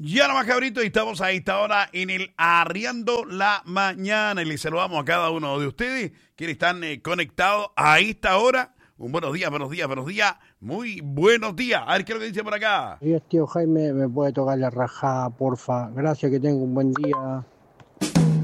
Ya lo más cabrito y estamos a esta hora en el Arriando la Mañana y les saludamos a cada uno de ustedes que están conectados a esta hora. Un buenos días, buenos días, buenos días, muy buenos días. A ver qué es lo que dice por acá. Días, tío Jaime, me puede tocar la rajada, porfa. Gracias, que tenga un buen día.